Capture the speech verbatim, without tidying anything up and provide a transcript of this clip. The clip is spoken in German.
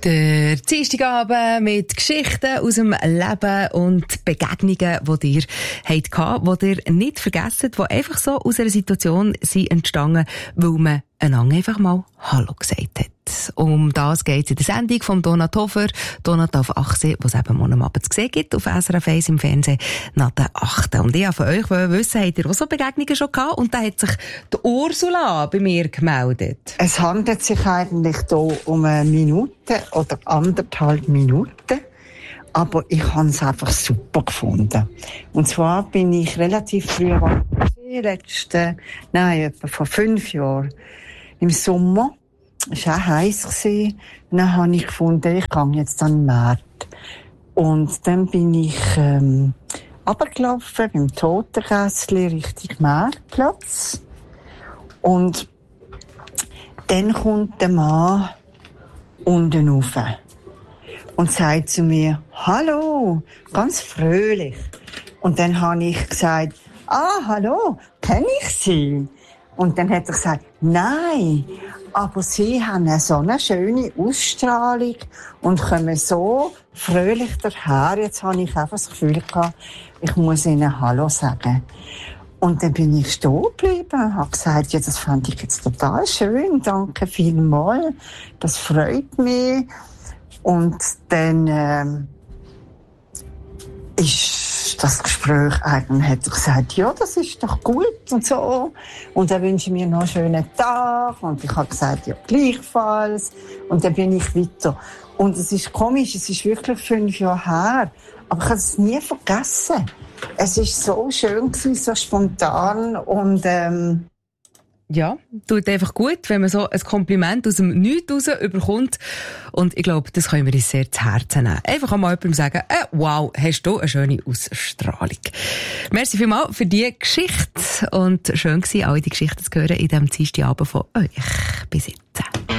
Der Dienstagabend mit Geschichten aus dem Leben und Begegnungen, die ihr hattet, die ihr nicht vergessen, die einfach so aus einer Situation sind entstanden, weil man einander einfach mal Hallo gesagt hat. Um das geht es in der Sendung von Donat Hofer, Donat auf Achse, was es eben morgen Abend zu sehen gibt, auf S R F eins im Fernsehen, nach der achten. Und ich wollte von euch wissen, habt ihr auch so Begegnungen schon gehabt? Und da hat sich die Ursula bei mir gemeldet. Es handelt sich eigentlich hier um eine Minute oder anderthalb Minuten. Aber ich habe es einfach super gefunden. Und zwar bin ich relativ früh, letzten, nein, etwa vor fünf Jahren, im Sommer. Es war auch heiß gewesen. Dann habe ich gefunden, ich gehe jetzt an den Markt. Und dann bin ich, ähm, runtergelaufen beim Totengässli Richtung Marktplatz. Und dann kommt der Mann unten rauf und sagt zu mir, hallo, ganz fröhlich. Und dann habe ich gesagt, ah, hallo, kenne ich Sie? Und dann hat er gesagt, nein, aber Sie haben eine so eine schöne Ausstrahlung und kommen so fröhlich daher. Jetzt habe ich einfach das Gefühl gehabt, ich muss Ihnen Hallo sagen. Und dann bin ich stehen geblieben und habe gesagt, ja, das fand ich jetzt total schön, danke vielmals, das freut mich. Und dann ähm, ist das Gespräch eigentlich, hat er gesagt, ja, das ist doch gut und so. Und er wünscht mir noch einen schönen Tag. Und ich habe gesagt, ja, gleichfalls. Und dann bin ich weiter. Und es ist komisch, es ist wirklich fünf Jahre her. Aber ich habe es nie vergessen. Es war so schön gewesen, so spontan und ähm, ja, tut einfach gut, wenn man so ein Kompliment aus dem Nichts raus überkommt. Und ich glaube, das können wir uns sehr zu Herzen nehmen. Einfach einmal jemandem sagen, äh, wow, hast du eine schöne Ausstrahlung. Merci vielmals für diese Geschichte. Und schön war, alle die Geschichten zu hören in diesem Dienstagabend von euch. Bis jetzt.